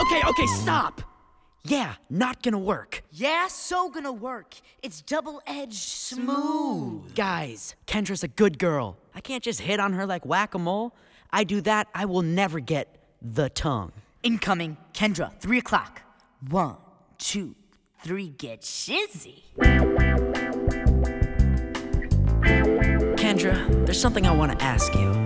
Okay, stop! Yeah, not gonna work. Yeah, so gonna work. It's double-edged smooth. Guys, Kendra's a good girl. I can't just hit on her like whack-a-mole. I do that, I will never get the tongue. Incoming, Kendra, 3 o'clock. 1, 2, 3, get shizzy. Kendra, there's something I want to ask you.